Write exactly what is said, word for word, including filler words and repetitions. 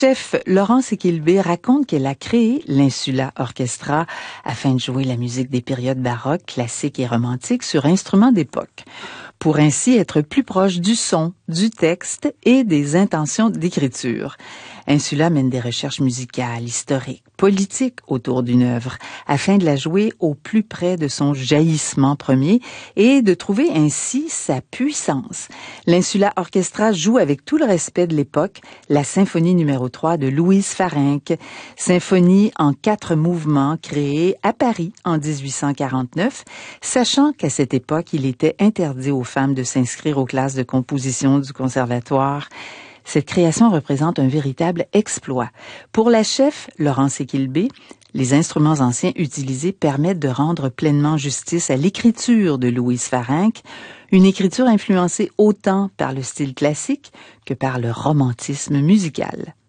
Chef Laurence Equilbé raconte qu'elle a créé l'Insula Orchestra afin de jouer la musique des périodes baroques, classiques et romantiques sur instruments d'époque, pour ainsi être plus proche du son, du texte et des intentions d'écriture. Insula mène des recherches musicales, historiques, politiques autour d'une œuvre, afin de la jouer au plus près de son jaillissement premier et de trouver ainsi sa puissance. L'Insula Orchestra joue avec tout le respect de l'époque la symphonie numéro trois de Louise Farenc, symphonie en quatre mouvements créée à Paris en dix-huit cent quarante-neuf, sachant qu'à cette époque, il était interdit aux femmes de s'inscrire aux classes de composition du conservatoire. Cette création représente un véritable exploit. Pour la chef, Laurence Equilbé, les instruments anciens utilisés permettent de rendre pleinement justice à l'écriture de Louise Farenc, une écriture influencée autant par le style classique que par le romantisme musical.